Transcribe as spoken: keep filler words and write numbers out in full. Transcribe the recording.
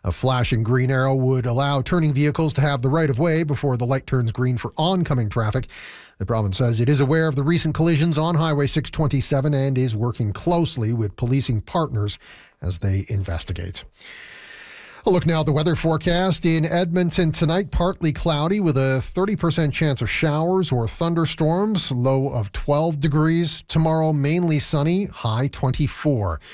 A flashing green arrow would allow turning vehicles to have the right of way before the light turns green for oncoming traffic. The province says it is aware of the recent collisions on Highway six twenty-seven and is working closely with policing partners as they investigate. A look now at the weather forecast. In Edmonton tonight, partly cloudy with a thirty percent chance of showers or thunderstorms, low of twelve degrees. Tomorrow, mainly sunny, high twenty-four.